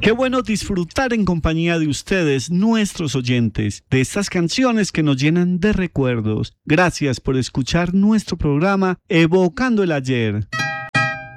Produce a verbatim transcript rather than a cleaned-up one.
Qué bueno disfrutar en compañía de ustedes, nuestros oyentes, de estas canciones que nos llenan de recuerdos. Gracias por escuchar nuestro programa Evocando el Ayer.